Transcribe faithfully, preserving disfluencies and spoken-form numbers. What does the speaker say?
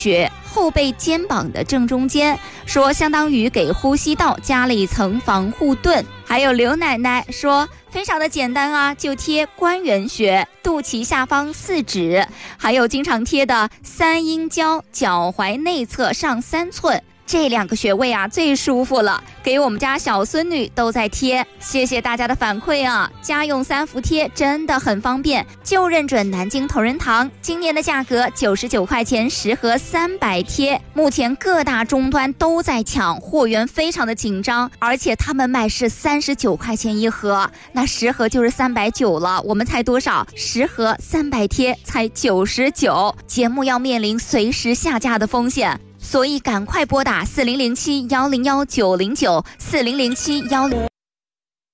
穴后背肩膀的正中间，说相当于给呼吸道加了一层防护盾。还有刘奶奶说非常的简单啊，就贴关元穴、肚脐下方四指，还有经常贴的三阴交、脚踝内侧上三寸。这两个穴位啊最舒服了，给我们家小孙女都在贴，谢谢大家的反馈啊！家用三伏贴真的很方便，就认准南京同仁堂，今年的价格九十九块钱十盒三百贴，目前各大终端都在抢，货源非常的紧张，而且他们卖是三十九块钱一盒，那十盒就是三百九了，我们才多少？十盒三百贴才九十九，节目要面临随时下架的风险。所以赶快拨打四零零七幺零幺九零九四零零七幺零。